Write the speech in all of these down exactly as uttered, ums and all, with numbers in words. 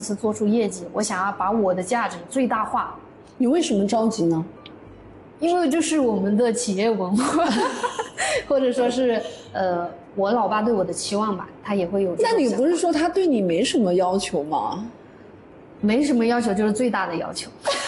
司做出业绩，我想要把我的价值最大化。 你为什么着急呢？ 因为这是我们的企业文化，或者说是呃我老爸对我的期望吧，他也会有这种想法。 那你不是说他对你没什么要求吗？ 没什么要求，就是最大的要求。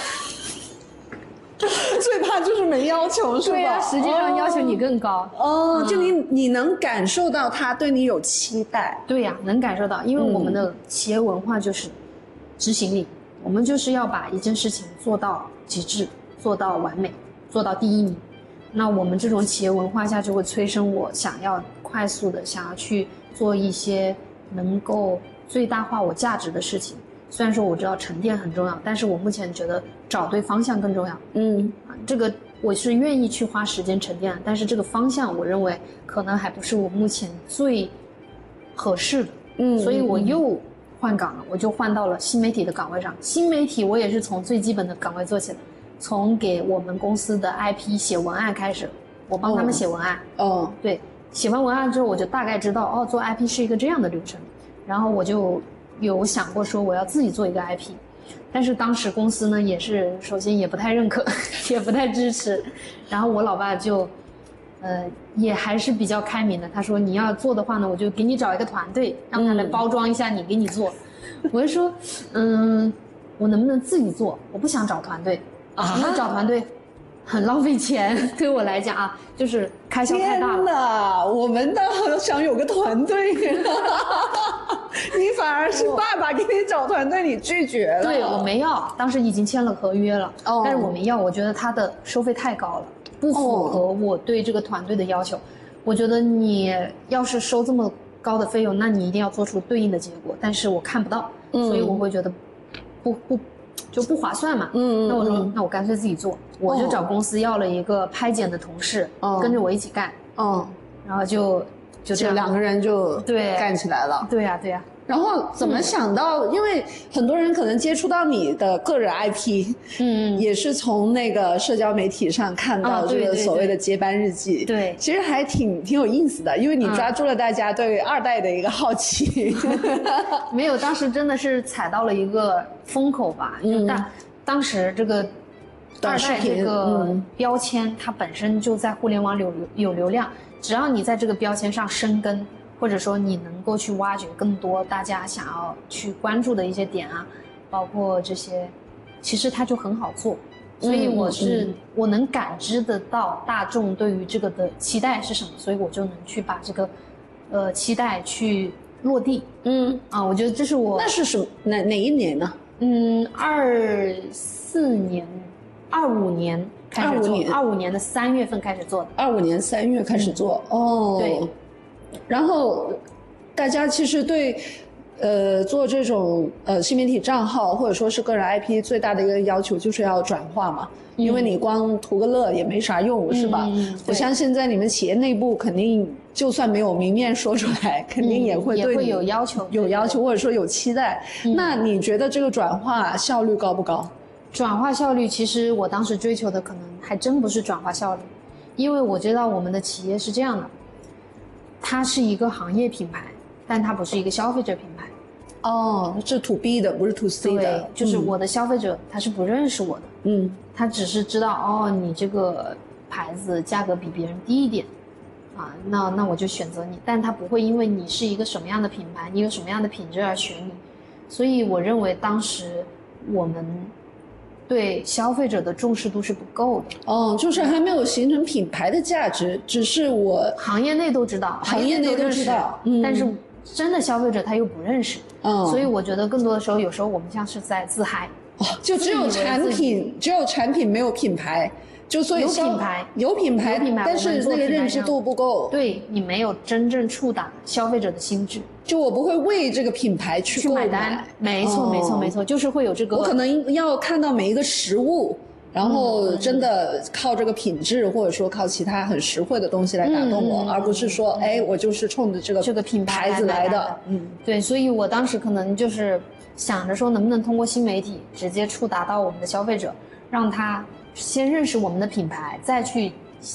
最怕就是没要求，是吧？ 对啊，实际上要求你更高。 哦， 嗯、 就你你能感受到他对你有期待。 对呀、啊，能感受到，因为我们的企业文化就是执行力，嗯、我们就是要把一件事情做到极致，做到完美，做到第一名。那我们这种企业文化下就会催生我想要快速的想要去做一些能够最大化我价值的事情。虽然说我知道沉淀很重要，但是我目前觉得找对方向更重要。 嗯， 这个我是愿意去花时间沉淀，但是这个方向我认为可能还不是我目前最合适的。嗯，所以我又换岗了，我就换到了新媒体的岗位上。新媒体我也是从最基本的岗位做起的，从给我们公司的 I P 写文案开始，我帮他们写文案。 哦， 对，写完文案之后我就大概知道，哦，做 I P 是一个这样的流程，然后我就有想过说我要自己做一个 I P， 但是当时公司呢也是首先也不太认可，也不太支持，然后我老爸就，呃，也还是比较开明的，他说你要做的话呢，我就给你找一个团队，让他来包装一下你，给你做。嗯、我就说，嗯，我能不能自己做？我不想找团队啊，因为找团队很浪费钱，对我来讲啊，就是开销太大了。 天哪，我们倒想有个团队，你反而是爸爸给你找团队，你拒绝了。 对，我没要，当时已经签了合约了，哦、但是我没要，我觉得他的收费太高了，不符合我对这个团队的要求。哦、我觉得你要是收这么高的费用，那你一定要做出对应的结果，但是我看不到，嗯、所以我会觉得不不。就不划算嘛，嗯，那我说，嗯、那我干脆自己做，我就找公司要了一个拍剪的同事，哦、跟着我一起干， 哦， 然后就就这样， 两个人就对干起来了， 对呀、啊、对呀、啊。 然后怎么想到？嗯、因为很多人可能接触到你的个人 I P， 嗯，也是从那个社交媒体上看到这个所谓的接班日记， 啊、对, 对, 对， 其实还挺挺有意思的，因为你抓住了大家对二代的一个好奇。 嗯、没有，当时真的是踩到了一个风口吧，嗯、就当当时这个二代这个标签，它本身就在互联网有有流量，只要你在这个标签上生根。或者说你能够去挖掘更多大家想要去关注的一些点啊，包括这些，其实它就很好做。所以我是、嗯嗯、我能感知得到大众对于这个的期待是什么，所以我就能去把这个呃期待去落地。嗯啊，我觉得这是我那是什么哪哪一年呢？ 嗯，二四年、二五年开始做，二五年的三月份开始做的。 二五年三月开始做、嗯、哦，对。然后，大家其实对，呃，做这种呃新媒体账号或者说是个人 I P 最大的一个要求就是要转化嘛，嗯、因为你光图个乐也没啥用，嗯、是吧？我相信在你们企业内部肯定就算没有明面说出来，肯定也会对你、 嗯、也会有要求， 有要求或者说有期待。嗯、那你觉得这个转化效率高不高？ 转化效率其实我当时追求的可能还真不是转化效率，因为我知道我们的企业是这样的。它是一个行业品牌，但它不是一个消费者品牌。 哦，是 to B 的，不是 to C 的。 对，就是我的消费者、嗯、他是不认识我的，嗯，他只是知道哦，你这个牌子价格比别人低一点，啊，那那我就选择你，但他不会因为你是一个什么样的品牌，你有什么样的品质而选你。所以我认为当时我们对消费者的重视度是不够的。 哦，就是还没有形成品牌的价值，只是我行业内都知道， 行业内都知道， 嗯、但是真的消费者他又不认识，嗯，所以我觉得更多的时候，有时候我们像是在自嗨， 哦，就只有产品，只有产品没有品牌。就所以有品牌， 有品牌，品牌但是那个认知度不够。 对，你没有真正触达消费者的心智。 就我不会为这个品牌去去买单，没错、哦、没错没错，就是会有这个。 我可能要看到每一个实物，然后真的靠这个品质，嗯、或者说靠其他很实惠的东西来打动我，嗯、而不是说，哎，我就是冲着这个这个品牌牌子来的。 嗯，对，所以我当时可能就是想着说，能不能通过新媒体直接触达到我们的消费者，让他先认识我们的品牌，再去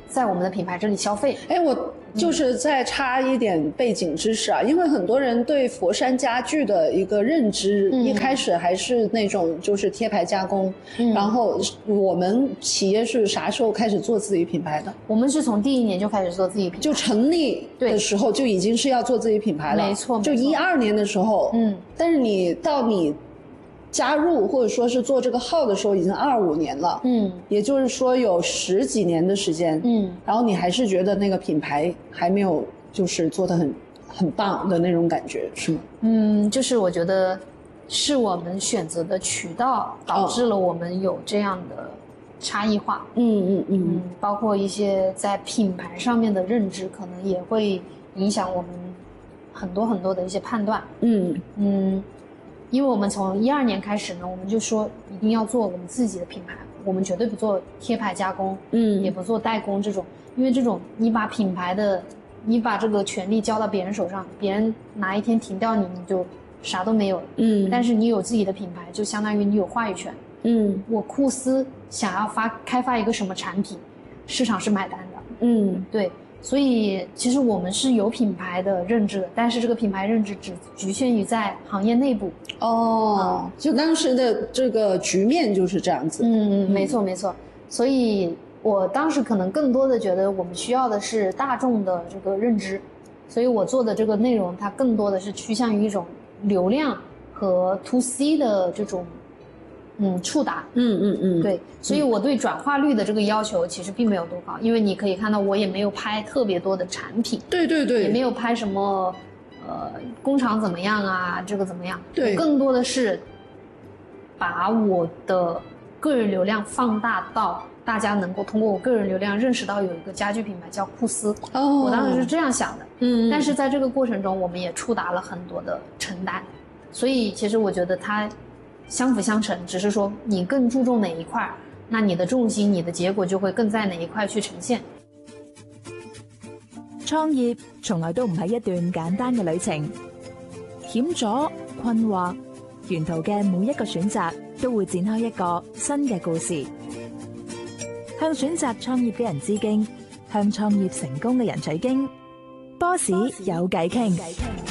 在我们的品牌这里消费。 哎，我就是再插一点背景知识啊，因为很多人对佛山家具的一个认知，嗯、一开始还是那种就是贴牌加工，嗯、然后我们企业是啥时候开始做自己品牌的？ 我们是从第一年就开始做自己品牌， 就成立的时候就已经是要做自己品牌了， 没错， 就一二年的时候， 嗯， 但是你到你加入或者说是做这个号的时候已经二五年了，嗯，也就是说有十几年的时间，嗯，然后你还是觉得那个品牌还没有就是做得很很棒的那种感觉，是吗？ 嗯，就是我觉得是我们选择的渠道导致了我们有这样的差异化， 嗯嗯嗯嗯，包括一些在品牌上面的认知，可能也会影响我们很多很多的一些判断，嗯嗯。因为我们从一二年开始呢，我们就说一定要做我们自己的品牌，我们绝对不做贴牌加工，嗯，也不做代工这种，因为这种你把品牌的，你把这个权利交到别人手上，别人哪一天停掉你，你就啥都没有了，嗯。但是你有自己的品牌，就相当于你有话语权，嗯。我酷思想要发开发一个什么产品，市场是买单的，嗯，对。所以其实我们是有品牌的认知的，但是这个品牌认知只局限于在行业内部。 哦、嗯，就当时的这个局面就是这样子。 嗯嗯，没错没错。所以我当时可能更多的觉得我们需要的是大众的这个认知，所以我做的这个内容它更多的是趋向于一种流量和 to C 的这种嗯触达。 嗯嗯嗯， 对，所以我对转化率的这个要求其实并没有多高，因为你可以看到我也没有拍特别多的产品， 对对对， 也没有拍什么呃工厂怎么样啊，这个怎么样， 对， 更多的是把我的个人流量放大到大家能够通过我个人流量认识到有一个家居品牌叫酷思，哦，我当时是这样想的，嗯，但是在这个过程中我们也触达了很多的承担，所以其实我觉得它相辅相成，只是说你更注重哪一块，那你的重心你的結果就會更在哪一塊去呈現。 創業從來都唔係一段簡單嘅旅程，險阻、困惑，沿途嘅每一個選擇都會展開一個新嘅故事。向選擇創業嘅人致敬，向創業成功嘅人取經。波士有偈傾。